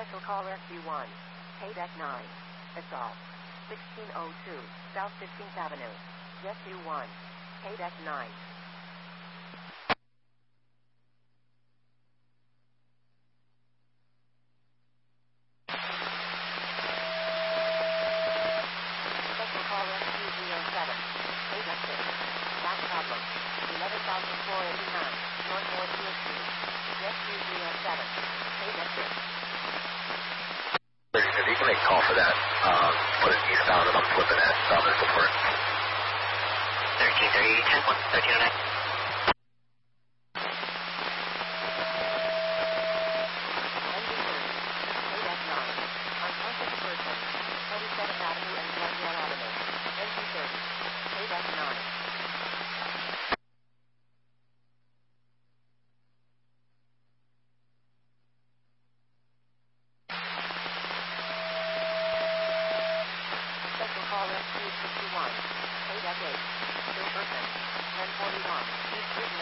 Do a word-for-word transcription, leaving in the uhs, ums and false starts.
Special call Rescue one. K-Deck nine. Assault. sixteen oh two South fifteenth Avenue. Rescue one. K-Deck nine. Special call Rescue zero seven. K-Deck six. Back problem. eleven thousand four hundred eighty-nine. North North Field Street. Rescue zero seven. K-Deck six. If you can make a call for that, um, put it eastbound and I'm flipping at Southern Support. thirteen thirty, ten one, thirteen oh nine. K-Deck nine. Unconscious person. twenty-seventh Avenue and Glendale Avenue. N G thirty. K-Deck nine. Special call Rescue sixty-one. K-Deck eight. Still person. ten forty-one. East Ridge